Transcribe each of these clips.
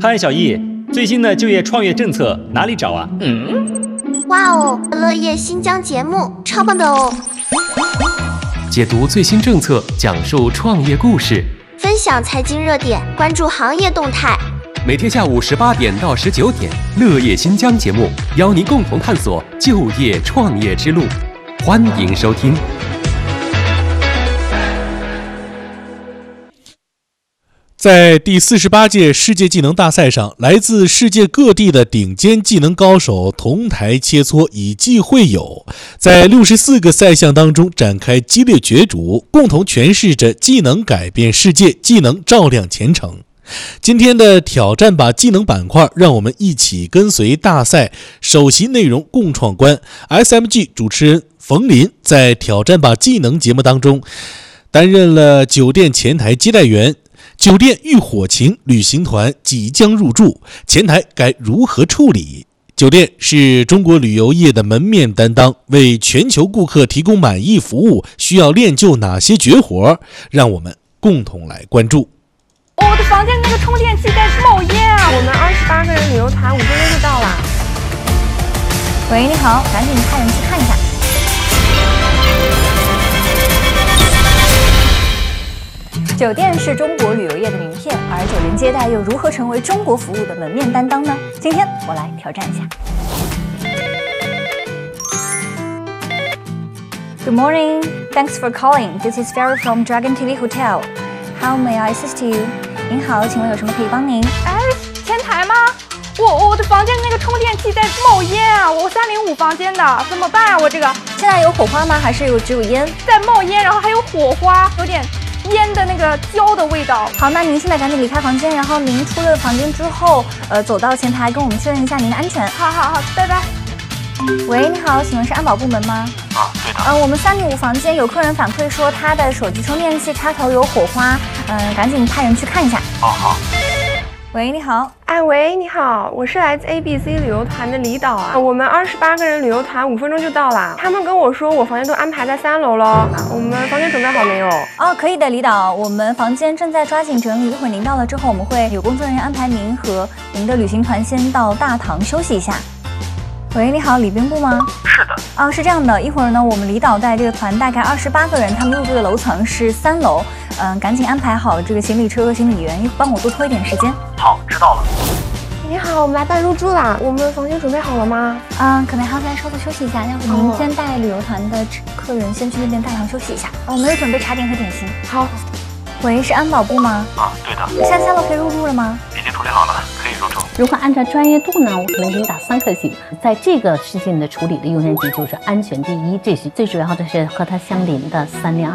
嗨，小易，最新的就业创业政策哪里找啊？ 哇哦，乐业新疆节目超棒的哦！ 解读最新政策，讲述创业故事， 分享财经热点，关注行业动态。 每天下午18点到19点，乐业新疆节目邀您共同探索就业创业之路，欢迎收听。 在第48届世界技能大赛上，来自世界各地的顶尖技能高手同台切磋，以技会友，在64个赛项当中展开激烈角逐，共同诠释着技能改变世界，技能照亮前程。今天的挑战吧技能板块，让我们一起跟随大赛首席内容共创官 SMG 主持人冯林，在挑战吧技能节目当中担任了酒店前台接待员。酒店遇火情，旅行团即将入住，前台该如何处理？酒店是中国旅游业的门面担当，为全球顾客提供满意服务，需要练就哪些绝活？让我们共同来关注。 我的房间那个充电器在冒烟啊！我们28个人旅游团5分钟就到了。 喂，你好，赶紧派人去看一下。酒店是中国旅游业的名片，而酒店接待又如何成为中国服务的门面担当呢？今天我来挑战一下。Good morning, thanks for calling. This is Ferry from Dragon TV Hotel. How may I assist you? 您好，请问有什么可以帮您？ 前台吗？我的房间那个充电器在冒烟啊！我305房间的，怎么办啊？我这个现在有火花吗？还是只有烟？ 在冒烟，然后还有火花，有点烟的那个焦的味道。 好，那您现在赶紧离开房间，然后您出了房间之后，走到前台跟我们确认一下您的安全。 好，拜拜。 喂，你好，请问是安保部门吗？ 对的。 我们305房间有客人反馈说他的手机充电器插头有火花，赶紧派人去看一下。 好。 喂，你好。 喂，你好，我是来自 ABC 旅游团的李导啊。我们28个人旅游团5分钟就到了。他们跟我说我房间都安排在3楼了。我们房间准备好没有？ 可以的，李导，我们房间正在抓紧整理，一会儿您到了之后，我们会有工作人员安排您和您的旅行团先到大堂休息一下。喂，你好，礼宾部吗？ 是的。 是这样的，一会儿呢，我们李导带这个团大概28个人，他们入住的楼层是3楼。赶紧安排好这个行李车和行李员，帮我多拖一点时间。 好，知道了。 你好，我们来办入住啦。我们房间准备好了吗？ 可能还要再稍作休息一下，要不您先带旅游团的客人先去那边大堂休息一下。我们有准备茶点和点心。 好。 喂，是安保部吗？ 对的。 现在3楼可以入住了吗？ 已经处理好了，可以入住。 如何按照专业度呢？我可能给你打3颗星。在这个事件的处理的优先级就是安全第一，这是最主要的，是和它相邻的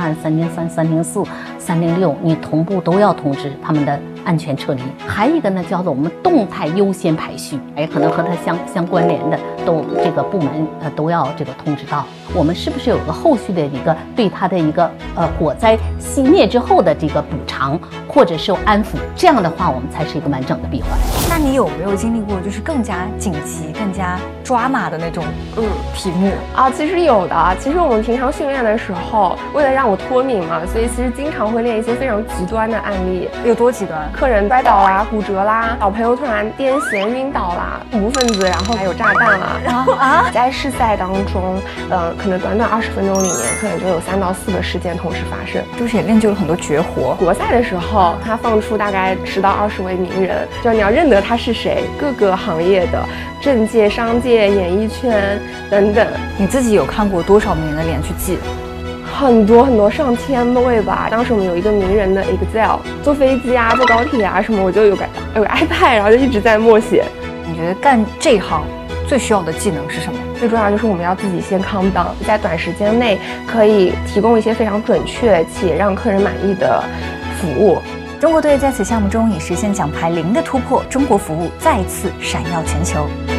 302、303、304、306，你同步都要通知他们的安全撤离。还有一个呢，叫做我们动态优先排序，可能和它相关联的都这个部门都要这个通知到。我们是不是有个后续的一个对它的一个火灾熄灭之后的这个补偿或者是安抚？这样的话，我们才是一个完整的闭环。 那你有没有经历过就是更加紧急、更加抓马的那种题目其实有的。其实我们平常训练的时候，为了让我脱敏嘛，所以其实经常会练一些非常极端的案例。 有多极端？ 客人摔倒啦、骨折啦，小朋友突然癫痫晕倒啦，恐怖分子然后还有炸弹啦。在试赛当中，可能短短20分钟里面，可能就有3到4个事件同时发生， 就是也练就了很多绝活。 国赛的时候，他放出大概10到20位名人，就是你要认得他是谁，各个行业的政界、商界、演艺圈等等。 你自己有看过多少名人的脸去记？ 很多上千位吧。当时我们有一个名人的 Excel， 坐飞机啊、坐高铁啊什么，我就有个 iPad， 然后就一直在默写。 你觉得干这行最需要的技能是什么？ 最重要就是我们要自己先 calm down， 在短时间内可以提供一些非常准确且让客人满意的服务。 中国队在此项目中已实现奖牌0的突破，中国服务再次闪耀全球。